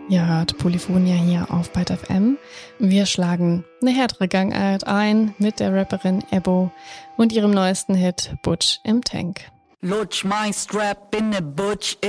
Ihr hört Polyphonia hier auf Byte FM. Wir schlagen eine härtere Gangart ein mit der Rapperin Ebbo und ihrem neuesten Hit Butch im Tank. Lutsch my strap in a butch